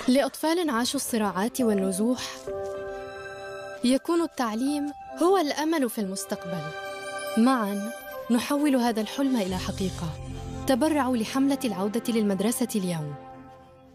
لأطفال عاشوا الصراعات والنزوح، يكون التعليم هو الأمل في المستقبل. معاً نحول هذا الحلم إلى حقيقة. تبرعوا لحملة العودة للمدرسة اليوم.